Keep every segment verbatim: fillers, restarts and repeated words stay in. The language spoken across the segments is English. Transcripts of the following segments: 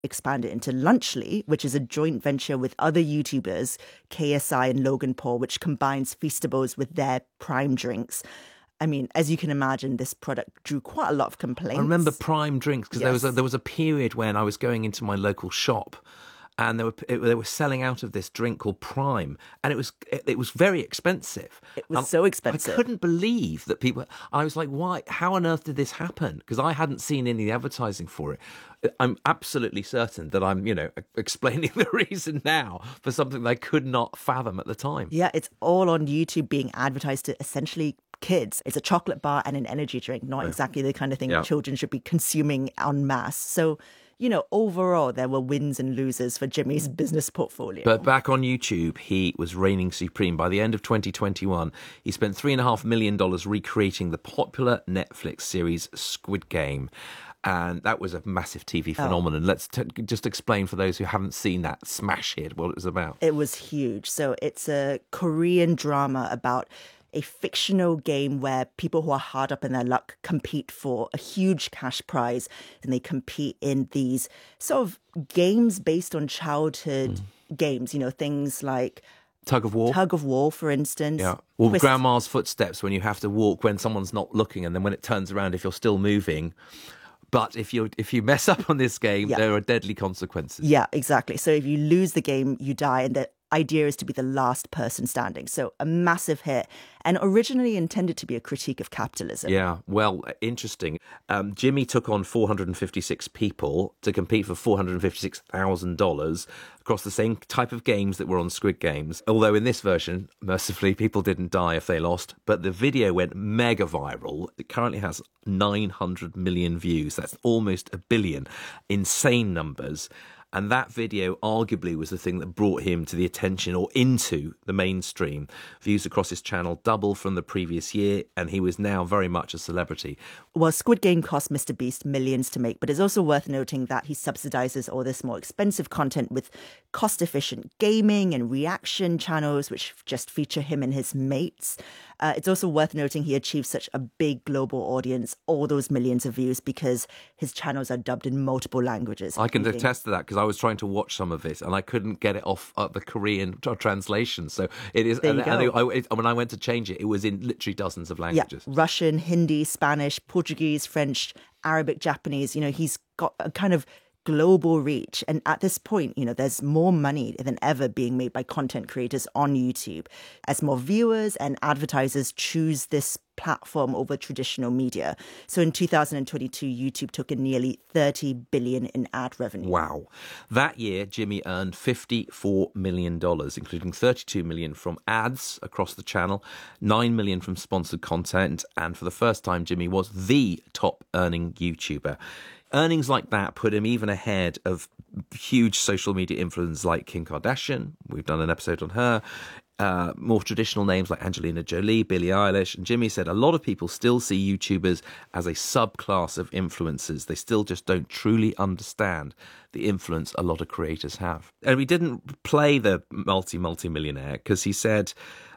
expanded into Lunchly, which is a joint venture with other YouTubers, K S I and Logan Paul, which combines Feastables with their Prime drinks. I mean, as you can imagine, this product drew quite a lot of complaints. I remember Prime drinks because yes. there was a, there was a period when I was going into my local shop, and they were it, they were selling out of this drink called Prime, and it was it, it was very expensive. It was and so expensive. I couldn't believe that people. I was like, why? How on earth did this happen? Because I hadn't seen any advertising for it. I'm absolutely certain that I'm, you know, explaining the reason now for something that I could not fathom at the time. Yeah, it's all on YouTube being advertised to essentially kids. It's a chocolate bar and an energy drink, not exactly the kind of thing yeah. children should be consuming en masse. So, you know, overall, there were wins and losers for Jimmy's business portfolio. But back on YouTube, he was reigning supreme. By the end of twenty twenty-one, he spent three point five million dollars recreating the popular Netflix series Squid Game. And that was a massive T V phenomenon. Oh. Let's t- just explain for those who haven't seen that smash hit what it was about. It was huge. So it's a Korean drama about a fictional game where people who are hard up in their luck compete for a huge cash prize. And they compete in these sort of games based on childhood mm. games, you know, things like Tug of war. Tug of war, for instance. Yeah. Or Twist- Grandma's Footsteps, when you have to walk when someone's not looking, and then when it turns around, if you're still moving. But if you if you mess up on this game, yeah. there are deadly consequences. Yeah, exactly. So if you lose the game, you die, and the idea is to be the last person standing. So a massive hit, and originally intended to be a critique of capitalism. Yeah, well, interesting. Um, Jimmy took on four hundred fifty-six people to compete for four hundred fifty-six thousand dollars across the same type of games that were on Squid Games. Although in this version, mercifully, people didn't die if they lost, but the video went mega viral. It currently has nine hundred million views. That's almost a billion. Insane numbers. And that video arguably was the thing that brought him to the attention or into the mainstream. Views across his channel doubled from the previous year, and he was now very much a celebrity. Well, Squid Game cost Mister Beast millions to make, but it's also worth noting that he subsidizes all this more expensive content with cost-efficient gaming and reaction channels, which just feature him and his mates. Uh, it's also worth noting he achieved such a big global audience, all those millions of views, because his channels are dubbed in multiple languages. I can attest to that, because I was trying to watch some of it and I couldn't get it off uh, the Korean t- translation. So it is, there and, you go. and I, it, when I went to change it, it was in literally dozens of languages. Yeah, Russian, Hindi, Spanish, Portuguese, French, Arabic, Japanese. You know, he's got a kind of global reach. And at this point, you know, there's more money than ever being made by content creators on YouTube as more viewers and advertisers choose this platform over traditional media. So in two thousand twenty-two, YouTube took in nearly thirty billion dollars in ad revenue. Wow. That year, Jimmy earned fifty-four million dollars, including thirty-two million dollars from ads across the channel, nine million dollars from sponsored content, and for the first time, Jimmy was the top earning YouTuber. Earnings like that put him even ahead of huge social media influencers like Kim Kardashian. We've done an episode on her. Uh, more traditional names like Angelina Jolie, Billie Eilish. And Jimmy said a lot of people still see YouTubers as a subclass of influencers. They still just don't truly understand the influence a lot of creators have. And we didn't play the multi, multi-millionaire because he said...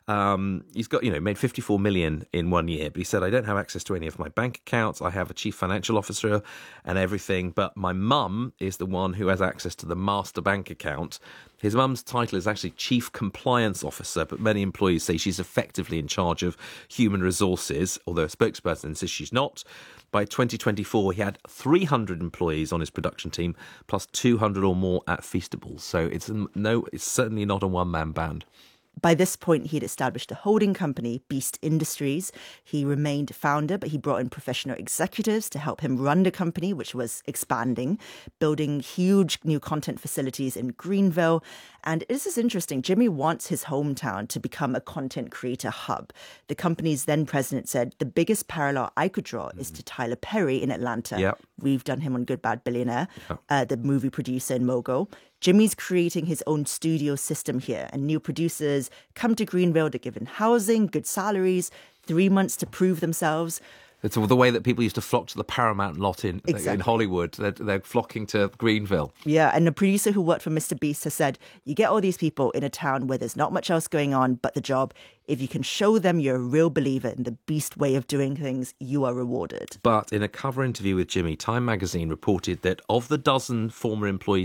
Um, he's got, you know, made fifty-four million in one year, but he said, I don't have access to any of my bank accounts. I have a chief financial officer and everything, but my mum is the one who has access to the master bank account. His mum's title is actually chief compliance officer, but many employees say she's effectively in charge of human resources, although a spokesperson says she's not. By twenty twenty-four, he had three hundred employees on his production team, plus two hundred or more at Feastables. So it's no, it's certainly not a one-man band. By this point, he'd established a holding company, Beast Industries. He remained founder, but he brought in professional executives to help him run the company, which was expanding, building huge new content facilities in Greenville. And this is interesting. Jimmy wants his hometown to become a content creator hub. The company's then president said, the biggest parallel I could draw mm. is to Tyler Perry in Atlanta. Yep. We've done him on Good Bad Billionaire, yep. uh, the movie producer and mogul. Jimmy's creating his own studio system here, and new producers come to Greenville to give him housing, good salaries, three months to prove themselves. It's the way that people used to flock to the Paramount lot in, Exactly. in Hollywood. They're, they're flocking to Greenville. Yeah, and the producer who worked for Mister Beast has said, you get all these people in a town where there's not much else going on but the job. If you can show them you're a real believer in the Beast way of doing things, you are rewarded. But in a cover interview with Jimmy, Time magazine reported that of the dozen former employees